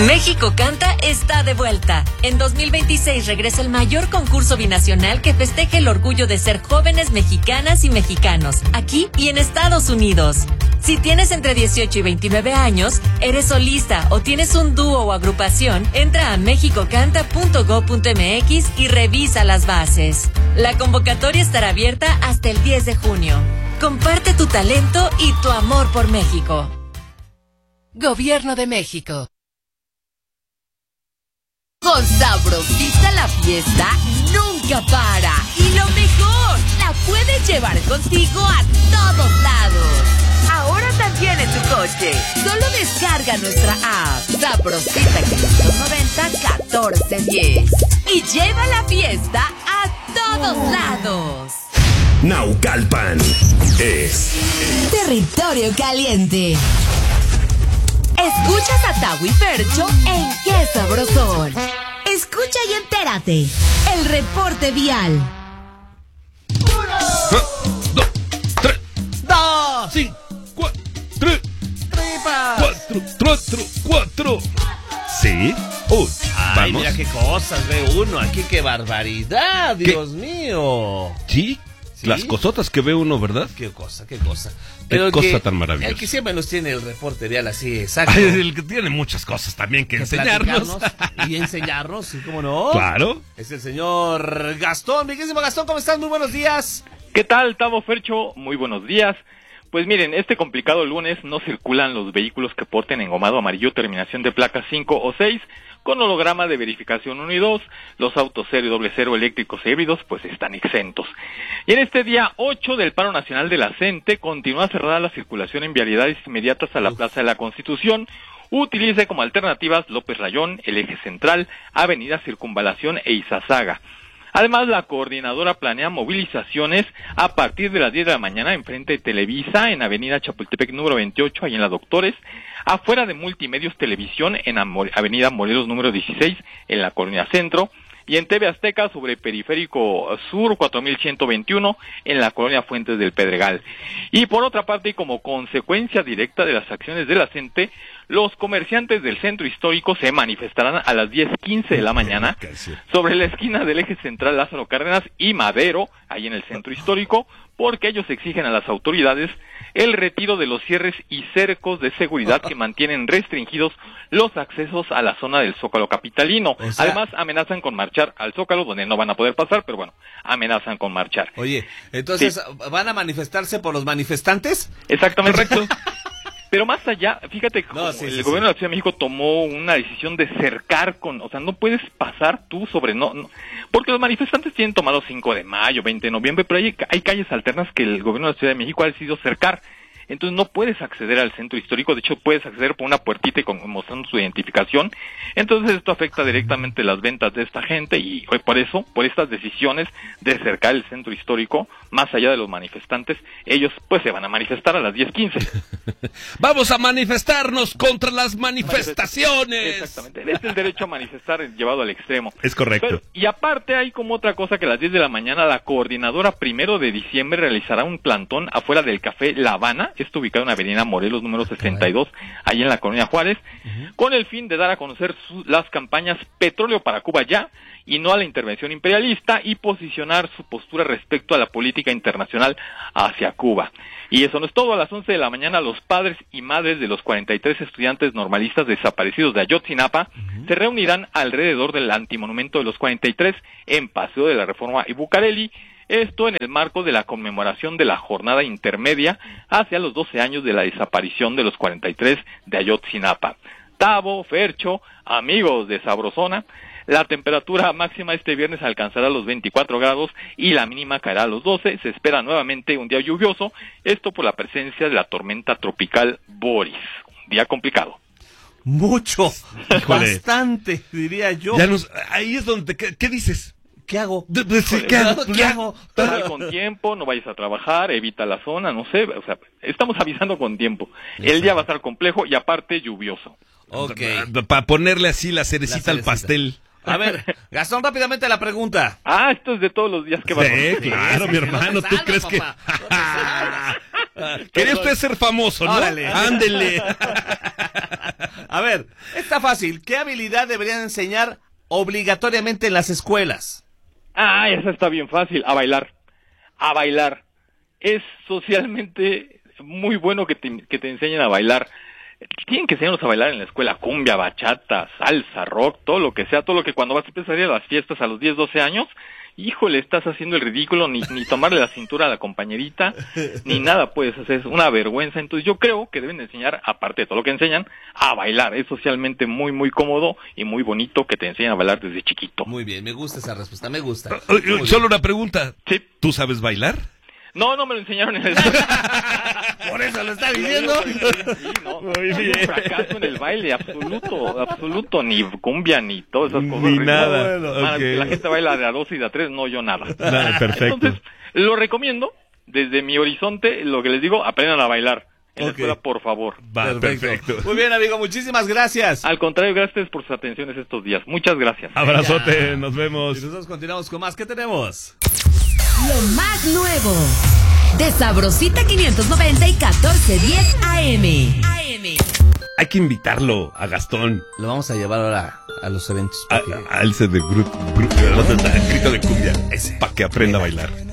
México Canta está de vuelta. En 2026 regresa el mayor concurso binacional que festeja el orgullo de ser jóvenes mexicanas y mexicanos, aquí y en Estados Unidos. Si tienes entre 18 y 29 años, eres solista o tienes un dúo o agrupación, entra a mexicocanta.go.mx y revisa las bases. La convocatoria estará abierta hasta el 10 de junio. Comparte tu talento y tu amor por México. Gobierno de México. Con Sabrosita la fiesta nunca para. Y lo mejor, la puedes llevar contigo a todos lados. Ahora también en tu coche. Solo descarga nuestra app Sabrosita 590-1410 y lleva la fiesta a todos lados. Naucalpan es Territorio Caliente. Escuchas a Tavo y Fercho en Qué Sabrosón. Escucha y entérate. El reporte vial. 1, 2, 3, 2, 5, 4, 3, 4. ¿Sí? Ay, Vamos. mira qué cosas ve uno aquí, qué barbaridad, Dios mío. Sí, Sí. las cosotas que ve uno, ¿verdad? Qué cosa, qué cosa. Qué cosa tan maravillosa. El que siempre nos tiene el reporte vial así, exacto. Ay, el que tiene muchas cosas también que enseñarnos. platicarnos y enseñarnos, ¿sí? ¿Cómo no? Claro. Es el señor Gastón. Miguelísimo Gastón, ¿cómo estás? Muy buenos días. ¿Qué tal, Tavo, Fercho? Muy buenos días. Pues miren, este complicado lunes no circulan los vehículos que porten engomado amarillo terminación de placas 5 o 6 con holograma de verificación 1 y 2. Los autos 0 y doble cero eléctricos e híbridos pues están exentos. Y en este día 8 del paro nacional de la CENTE continúa cerrada la circulación en vialidades inmediatas a la Plaza de la Constitución. Utilice como alternativas López Rayón, el Eje Central, Avenida Circunvalación e Izazaga. Además, la coordinadora planea movilizaciones a partir de las 10 de la mañana en frente de Televisa, en Avenida Chapultepec número 28, ahí en la Doctores, afuera de Multimedios Televisión, en Avenida Morelos número 16, en la Colonia Centro, y en TV Azteca sobre Periférico Sur 4121 en la Colonia Fuentes del Pedregal. Y por otra parte, y como consecuencia directa de las acciones de la CENTE, los comerciantes del centro histórico se manifestarán a las 10:15 de la mañana sobre la esquina del Eje Central Lázaro Cárdenas y Madero, ahí en el centro histórico, porque ellos exigen a las autoridades el retiro de los cierres y cercos de seguridad que mantienen restringidos los accesos a la zona del Zócalo capitalino. O sea, además, amenazan con marchar al Zócalo, donde no van a poder pasar, pero bueno, amenazan con marchar. Oye, entonces, Sí. ¿van a manifestarse por los manifestantes? Exactamente. Correcto. Pero más allá, fíjate, No, sí, el sí, gobierno sí. de la Ciudad de México tomó una decisión de cercar o sea, no puedes pasar tú sobre, no, porque los manifestantes tienen tomado 5 de mayo, 20 de noviembre, pero hay calles alternas que el gobierno de la Ciudad de México ha decidido cercar. Entonces no puedes acceder al centro histórico, de hecho puedes acceder por una puertita y mostrando su identificación. Entonces esto afecta directamente las ventas de esta gente y por eso, por estas decisiones de cercar el centro histórico, más allá de los manifestantes, ellos pues se van a manifestar a las 10:15. Vamos a manifestarnos contra las manifestaciones. Exactamente, es el derecho a manifestar llevado al extremo. Es correcto. Pero, y aparte hay como otra cosa que a las 10 de la mañana la coordinadora 1 de diciembre realizará un plantón afuera del Café La Habana, esto ubicado en Avenida Morelos número 62, ahí en la Colonia Juárez, con el fin de dar a conocer las campañas Petróleo para Cuba ya y no a la intervención imperialista y posicionar su postura respecto a la política internacional hacia Cuba. Y eso no es todo, a las 11 de la mañana los padres y madres de los 43 estudiantes normalistas desaparecidos de Ayotzinapa se reunirán alrededor del antimonumento de los 43 en Paseo de la Reforma y Bucareli, esto en el marco de la conmemoración de la jornada intermedia hacia los 12 años de la desaparición de los 43 de Ayotzinapa. Tavo, Fercho, amigos de Sabrosona, la temperatura máxima este viernes alcanzará los 24 grados y la mínima caerá a los 12. Se espera nuevamente un día lluvioso, esto por la presencia de la tormenta tropical Boris. Un día complicado. Mucho, Híjole. bastante, diría yo. Ahí es donde, ¿qué dices? ¿Qué hago? ¿Qué hago? Sal con tiempo, no vayas a trabajar, evita la zona, no sé, o sea, estamos avisando con tiempo. El día va a estar complejo y aparte lluvioso. Ok. Para ponerle así la cerecita al pastel. A ver, Gastón, rápidamente la pregunta. Esto es de todos los días que va a Sí, claro, mi hermano, ¿tú crees que...? Quería usted ser famoso, ¿no? Órale. Ándele. A ver, está fácil. ¿Qué habilidad deberían enseñar obligatoriamente en las escuelas? Ah, esa está bien fácil. A bailar. A bailar. Es socialmente muy bueno que te enseñen a bailar. Tienen que enseñarnos a bailar en la escuela. Cumbia, bachata, salsa, rock, todo lo que sea. Todo lo que cuando vas a empezar a ir a las fiestas a los 10, 12 años... Híjole, estás haciendo el ridículo, ni tomarle la cintura a la compañerita, ni nada puedes hacer, es una vergüenza. Entonces yo creo que deben enseñar, aparte de todo lo que enseñan, a bailar. Es socialmente muy, muy cómodo y muy bonito que te enseñen a bailar desde chiquito. Muy bien, me gusta esa respuesta, me gusta. Solo una pregunta. Sí. ¿Tú sabes bailar? No me lo enseñaron en el... Por eso lo está diciendo. Sí, no. Muy bien. Un fracaso en el baile, absoluto, ni cumbia, ni todas esas cosas. Ni nada. Bueno, Okay. la gente baila de a 2 y de a 3, no yo nada. Perfecto. Entonces, lo recomiendo, desde mi horizonte, lo que les digo, aprendan a bailar. En la Ok. escuela, por favor. Va, perfecto. Muy bien, amigo, muchísimas gracias. Al contrario, gracias por sus atenciones estos días. Muchas gracias. Abrazote, nos vemos. Y nosotros continuamos con más. ¿Qué tenemos? Lo más nuevo de Sabrosita 590 y 1410 AM. Hay que invitarlo a Gastón. Lo vamos a llevar ahora a los eventos. A ese de grito de cumbia. Para que aprenda a bailar.